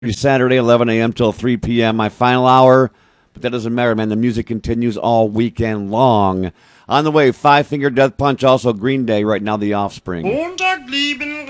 Saturday, 11 a.m. till 3 p.m. My final hour, but that doesn't matter, man. The music continues all weekend long. On the way, Five Finger Death Punch, also Green Day. Right now, The Offspring.